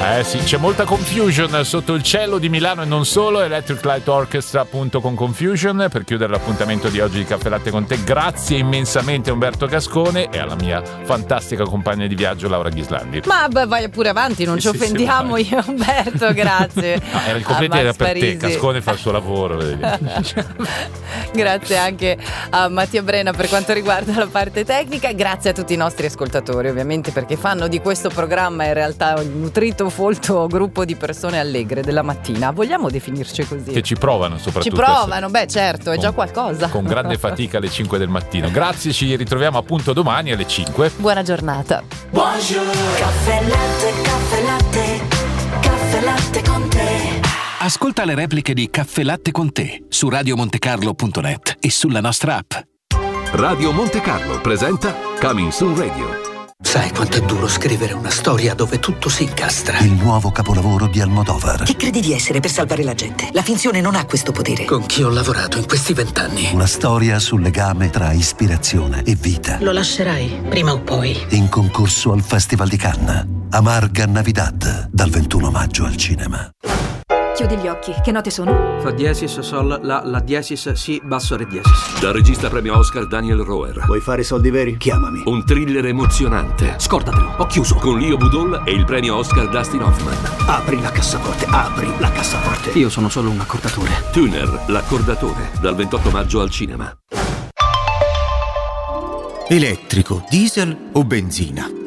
Sì, c'è molta confusion sotto il cielo di Milano e non solo. Electric Light Orchestra appunto con Confusion per chiudere l'appuntamento di oggi di Caffè Latte con te. Grazie immensamente a Umberto Cascone e alla mia fantastica compagna di viaggio Laura Ghislandi. Ma vai pure avanti, non ci offendiamo io Umberto, grazie. Era il completo era per te, Cascone fa il suo lavoro. Grazie anche a Mattia Brena per quanto riguarda la parte tecnica. Grazie a tutti i nostri ascoltatori ovviamente, perché fanno di questo programma in realtà un nutrito folto gruppo di persone allegre della mattina. Vogliamo definirci così? Che ci provano soprattutto. Ci provano, beh certo, è già qualcosa. Con grande fatica alle 5 del mattino. Grazie, ci ritroviamo appunto domani alle 5. Buona giornata. Buongiorno. Caffè latte, caffè latte, caffè latte con te. Ascolta le repliche di Caffè Latte con te su radiomontecarlo.net e sulla nostra app. Radio Monte Carlo presenta Coming Soon Radio. Sai quanto è duro scrivere una storia dove tutto si incastra? Il nuovo capolavoro di Almodovar. Chi credi di essere per salvare la gente? La finzione non ha questo potere. Con chi ho lavorato in questi 20 anni? Una storia sul legame tra ispirazione e vita. Lo lascerai, prima o poi. In concorso al Festival di Cannes. Amarga Navidad, dal 21 maggio al cinema. Chiudi gli occhi, che note sono? Fa diesis, sol, la diesis, si, basso, re diesis. Dal regista premio Oscar Daniel Roher. Vuoi fare i soldi veri? Chiamami. Un thriller emozionante. Scordatelo, ho chiuso. Con Leo Budol e il premio Oscar Dustin Hoffman. Apri la cassaforte, apri la cassaforte. Io sono solo un accordatore. Tuner, l'accordatore, dal 28 maggio al cinema. Elettrico, diesel o benzina?